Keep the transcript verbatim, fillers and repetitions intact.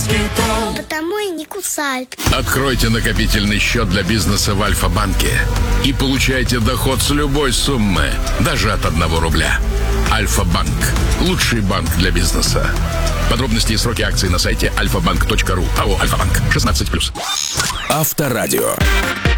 москитол. Потому и не кусают. Откройте накопительный счет для бизнеса в Альфа-банке и получайте доход с любой суммы, даже от одного рубля. Альфа-банк. Лучший банк для бизнеса. Подробности и сроки акций на сайте альфа банк точка ру. АО «Альфа-банк». шестнадцать плюс. Авторадио.